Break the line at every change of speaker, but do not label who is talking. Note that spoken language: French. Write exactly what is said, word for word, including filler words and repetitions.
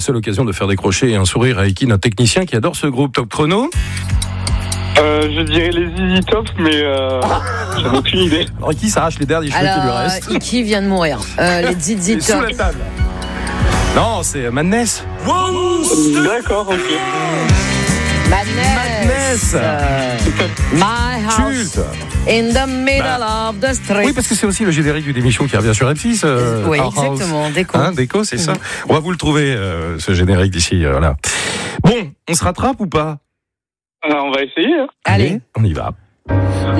seule occasion de faire décrocher un sourire à Eki, notre technicien qui adore ce groupe. Top chrono.
Euh, je dirais les Z Z Top, mais euh, j'en ai aucune idée.
Alors Eki s'arrache les derniers cheveux qui lui
Alors,
restent.
Iki vient de mourir. Euh, les Z Z
Il est sous
Top.
la table. Non, c'est Madness.
D'accord, ok.
Madness.
Madness.
Euh, My house
Culte.
in the middle
Bah.
of the street.
Oui, parce que c'est aussi le générique d'une émission qui revient sur M six. Euh,
Oui,
Our House.
exactement. Déco.
Hein, Déco, c'est ça.
Mhm.
On va vous le trouver, euh, ce générique d'ici. Euh, voilà. Bon, on se rattrape ou pas?
Alors, on va essayer. Hein.
Allez.
On y va.